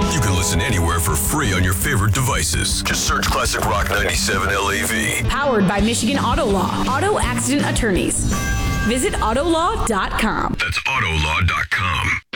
You can listen anywhere for free on your favorite devices. Just search Classic Rock 97 LAV. Powered by Michigan Auto Law. Auto accident attorneys. Visit Autolaw.com. That's Autolaw.com.